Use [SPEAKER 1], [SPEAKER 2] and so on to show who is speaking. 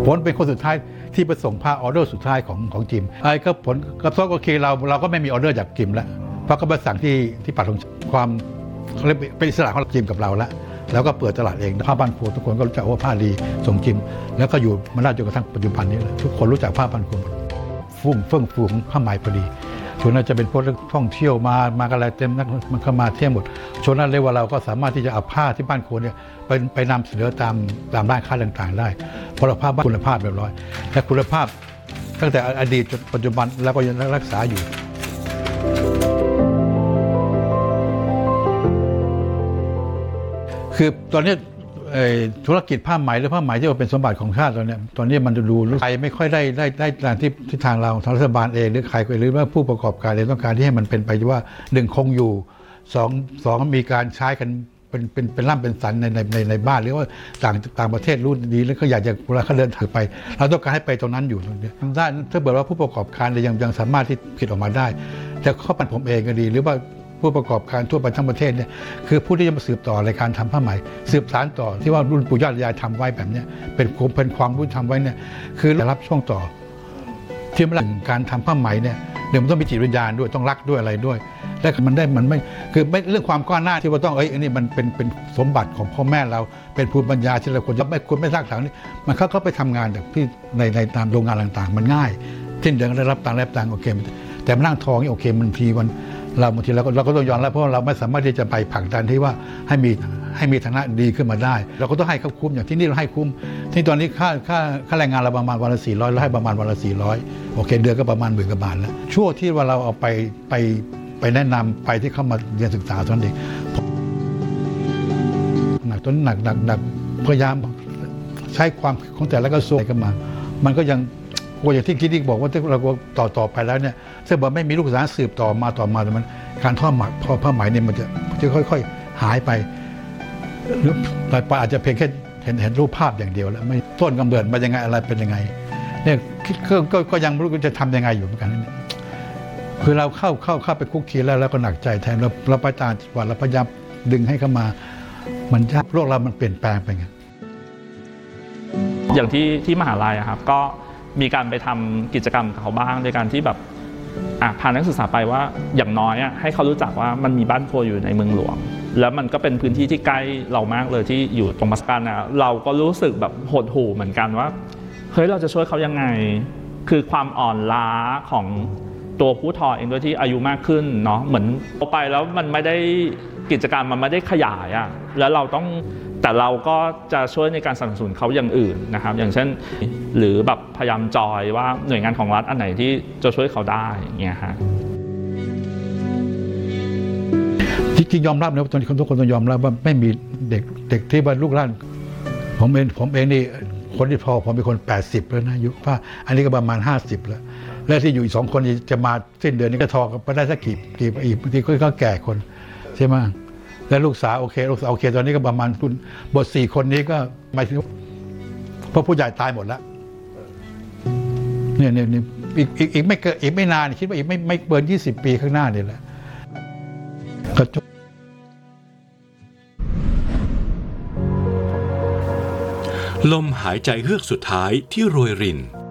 [SPEAKER 1] ผลเป็นคนสุดท้ายที่ไปส่งผ้าออเดอร์สุดท้ายของจิมก็ผลกระทบโอเคเราก็ไม่มีออเดอร์จากจิมแล้วเพราะเขาไปสั่งที่ปัดของความเป็นอิสระของจิมกับเราแล้วก็เปิดตลาดเองผ้าบ้านครัวทุกคนก็รู้จักว่าผ้าดีส่งจิมแล้วก็อยู่มาได้จนกระทั่งปัจจุบันนี้ทุกคนรู้จักผ้าบ้านครัวฟุ้งฟูผ้าไหมพอดีช่วงนั้นจะเป็นพวกท่องเที่ยวมาอะไรเต็มนักมันเข้ามาเที่ยวหมดช่วงนั้นเรียกว่าเราก็สามารถที่จะเอาผ้าที่บ้านครัวเนี่ยไปนำเสนอตามร้านค้าต่างๆได้เพราะเราผ้าบ้านคุณภาพเรียบร้อยและคุณภาพตั้งแต่อดีตจนปัจจุบันแล้วก็ยังรักษาอยู่คือตอนนี้ธุรกิจผ้าไหมหรือผ้าไหมที่ว่าเป็นสมบัติของชาติตอนนี้มันจะดูใครไม่ค่อยได้ตามที่ทางเราทางรัฐบาลเองหรือใครหรือว่าผู้ประกอบการเองต้องการที่ให้มันเป็นไปว่า1คงอยู่2มีการใช้กันเป็นร่ำเป็นสันในบ้านหรือว่าต่างประเทศรู้ดีแล้วก็อยากจะเวลาเขาเดินถือไปเราต้องการให้ไปตรงนั้นอยู่ตรงนี้ทางด้านถ้าเกิดว่าผู้ประกอบการยังสามารถที่ผิดออกมาได้แต่ข้อปัญหาผมเองก็ดีหรือว่าผู้ประกอบการทั่วไปทั้งประเทศเนี่ยคือผู้ที่จะมาสืบต่อรายการทำผ้าไหมสืบสานต่อที่ว่ารุ่นปู่ย่าตายายทำไว้แบบนี้เป็นความรู้ทำไว้เนี่ยคือรับช่วงต่อที่มันการทำผ้าไหมเนี่ยเดี๋ยวมันต้องมีจิตวิญญาณด้วยต้องรักด้วยอะไรด้วยและมันไม่คือไม่เรื่องความก้าวหน้าที่ว่าต้องอันนี้มันเป็นสมบัติของพ่อแม่เราเป็นภูมิปัญญาที่เราควรไม่สร้างสรรค์นี่มันเขาไปทำงานจากที่ในตามโรงงานต่างๆมันง่ายเช่นเดียวกันได้รับตังค์โอเคแต่มานั่งทองนี่โอเคมันทีวันเราบางทีเราก็ต้องยอมรับเพราะเราไม่สามารถที่จะไปผลักดันที่ว่าให้มีฐานะดีขึ้นมาได้เราก็ต้องให้เขาคุ้มอย่างที่นี่เราให้คุ้มที่ตอนนี้ค่าแรงงานเราประมาณวันละ400เราให้ประมาณวันละ400โอเคเดือนก็ประมาณ10,000 กว่าบาทแล้วช่วงที่ว่าเราเอาไปแนะนำไปที่เข้ามาเรียนศึกษาตอนเด็กหนักพยายามใช้ความของแต่ละกระทรวงกันมามันก็ยังอย่างที่คิดบอกว่าถ้าเราต่อไปแล้วเนี่ยถ้าบอกไม่มีลูกหลานสืบต่อมาแต่มันการทอดหมักผ้าไหมเนี่ยมันจะค่อยๆหายไปหรืออาจจะเพียงแค่เห็นรูปภาพอย่างเดียวแล้วไม่ต้นกำเนิดมายังไงอะไรเป็นยังไงเนี่ยก็ยังไม่รู้จะทำยังไงอยู่เหมือนกันนี่คือเราเข้าไปคุกคีแล้วก็หนักใจแทนเราไปต่างจังหวัดเราพยายามดึงให้เข้ามามันยากโลกเรามันเปลี่ยนแปลงไปไง
[SPEAKER 2] อย่างที่มหาลัยครับก็มีการไปทำกิจกรรมกับเขาบ้างโดยการที่แบบพานักศึกษาไปว่าอย่างน้อยให้เขารู้จักว่ามันมีบ้านครัวอยู่ในเมืองหลวงแล้วมันก็เป็นพื้นที่ที่ใกล้เรามากเลยที่อยู่ตรงมัสกันนะเราก็รู้สึกแบบหดหู่เหมือนกันว่าเฮ้ยเราจะช่วยเขายังไงคือความอ่อนล้าของตัวผู้ทอเองด้วยที่อายุมากขึ้นเนาะเหมือนพอไปแล้วมันไม่ได้กิจกรรมมันไม่ได้ขยายแล้วแต่เราก็จะช่วยในการสนับสนุนเขาอย่างอื่นนะครับอย่างเช่นหรือแบบพยายามจอยว่าหน่วยงานของรัฐอันไหนที่จะช่วยเขาได้อย่างเงี้ยฮะ
[SPEAKER 1] จริงๆยอมรับนะตอนนี้ทุกคนต้องยอมรับว่าไม่มีเด็กที่บ้านลูกหลานผมเองนี่คนที่พอผมเป็นคน80แล้วนะอายุว่าอันนี้ก็ประมาณ50แล้วที่อยู่อีก2 คนจะมาสิ้นเดือนนี้ก็ทอกันไปได้สักกี่อีกบางทีก็แก่คนใช่ไหมและลูกสาวโอเคตอนนี้ก็ประมาณคุณบท4 คนนี้ก็หมายถึงเพราะผู้ใหญ่ตายหมดแล้วเนี่ยอีกไม่นานคิดว่าอีกไม่เกิน20 ปีข้างหน้านี่แหละ
[SPEAKER 3] ลมหายใจเฮือกสุดท้ายที่โรยริน